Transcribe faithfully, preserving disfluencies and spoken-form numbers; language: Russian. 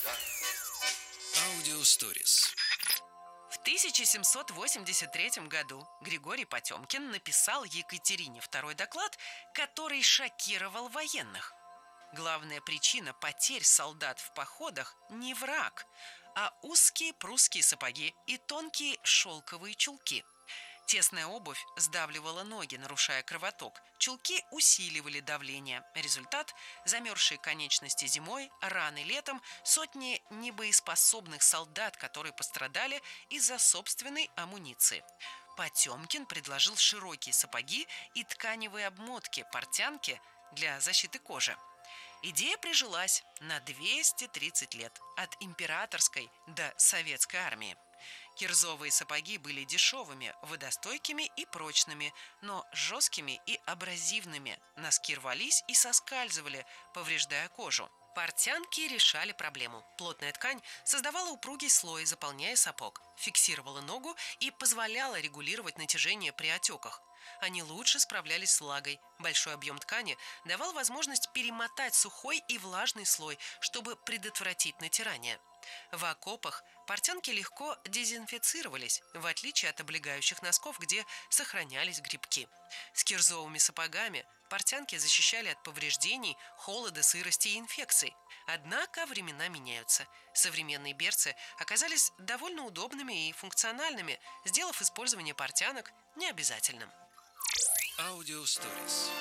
Аудиосторис. В тысяча семьсот восемьдесят третьем году Григорий Потемкин написал Екатерине второй доклад, который шокировал военных. Главная причина потерь солдат в походах не враг, а узкие прусские сапоги и тонкие шелковые чулки. Тесная обувь сдавливала ноги, нарушая кровоток. Чулки усиливали давление. Результат – замерзшие конечности зимой, раны летом, сотни небоеспособных солдат, которые пострадали из-за собственной амуниции. Потемкин предложил широкие сапоги и тканевые обмотки, портянки для защиты кожи. Идея прижилась на двести тридцать лет, от императорской до советской армии. Кирзовые сапоги были дешевыми, водостойкими и прочными, но жесткими и абразивными. Носки рвались и соскальзывали, повреждая кожу. Портянки решали проблему. Плотная ткань создавала упругий слой, заполняя сапог, фиксировала ногу и позволяла регулировать натяжение при отеках. Они лучше справлялись с влагой. Большой объем ткани давал возможность перемотать сухой и влажный слой, чтобы предотвратить натирание. В окопах портянки легко дезинфицировались, в отличие от облегающих носков, где сохранялись грибки. С кирзовыми сапогами портянки защищали от повреждений, холода, сырости и инфекций. Однако времена меняются. Современные берцы оказались довольно удобными и функциональными, сделав использование портянок необязательным. Аудиосторис.